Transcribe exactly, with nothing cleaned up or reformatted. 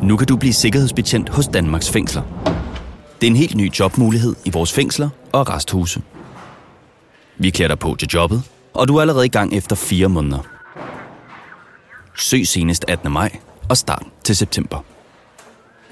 Nu kan du blive sikkerhedsbetjent hos Danmarks Fængsler. Det er en helt ny jobmulighed i vores fængsler og arresthuse. Vi klæder dig på til jobbet, og du er allerede i gang efter fire måneder. Søg senest attende maj og start til september.